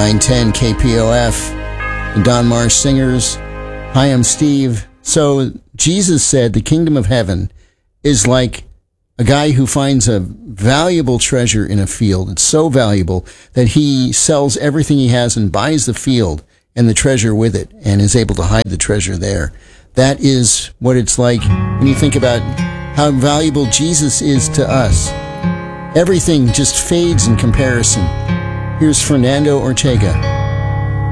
910 KPOF, the Don Marsh Singers. Hi, I'm Steve. So Jesus said the kingdom of heaven is like a guy who finds a valuable treasure in a field. It's so valuable that he sells everything he has and buys the field and the treasure with it and is able to hide the treasure there. That is what it's like when you think about how valuable Jesus is to us. Everything just fades in comparison. Here's Fernando Ortega.